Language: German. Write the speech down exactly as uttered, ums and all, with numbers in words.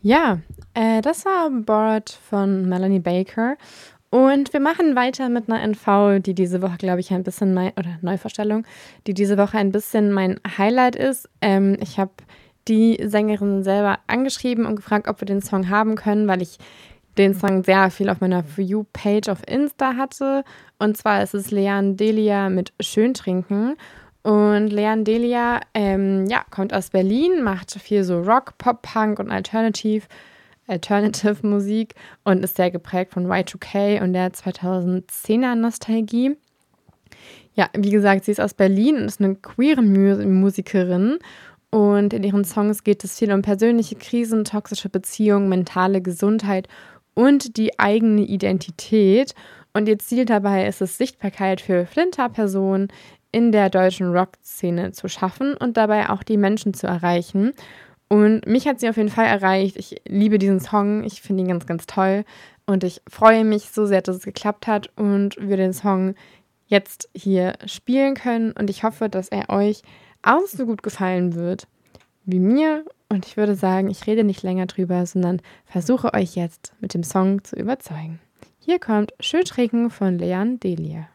Ja, äh, das war Bored von Melanie Baker. Und wir machen weiter mit einer N V, die diese Woche, glaube ich, ein bisschen mein oder Neuvorstellung, die diese Woche ein bisschen mein Highlight ist. Ähm, ich habe die Sängerin selber angeschrieben und gefragt, ob wir den Song haben können, weil ich den Song sehr viel auf meiner For You-Page auf Insta hatte. Und zwar ist es Leanne Delia mit Schön trinken. Und Leanne Delia, ähm, ja, kommt aus Berlin, macht viel so Rock, Pop, Punk und Alternative, Alternative Musik und ist sehr geprägt von Y zwei K und der zweitausendzehner Nostalgie. Ja, wie gesagt, sie ist aus Berlin und ist eine queere Mu- Musikerin. Und in ihren Songs geht es viel um persönliche Krisen, toxische Beziehungen, mentale Gesundheit und die eigene Identität. Und ihr Ziel dabei ist es, Sichtbarkeit für Flinter-Personen in der deutschen Rock-Szene zu schaffen und dabei auch die Menschen zu erreichen. Und mich hat sie auf jeden Fall erreicht. Ich liebe diesen Song. Ich finde ihn ganz, ganz toll. Und ich freue mich so sehr, dass es geklappt hat und wir den Song jetzt hier spielen können. Und ich hoffe, dass er euch auch so gut gefallen wird wie mir. Und ich würde sagen, ich rede nicht länger drüber, sondern versuche euch jetzt mit dem Song zu überzeugen. Hier kommt Schön trinken von Leanne Delia.